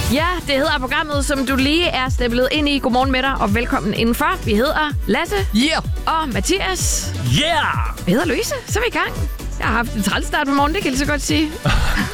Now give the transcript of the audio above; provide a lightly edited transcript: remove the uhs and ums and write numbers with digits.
Ja, det hedder programmet, som du lige er stemplet ind i. Godmorgen med dig, og velkommen indenfor. Vi hedder Lasse og Mathias. Yeah! Vi hedder Louise, så er vi i gang. Jeg har haft en træls start på morgen, det kan jeg lige så godt sige.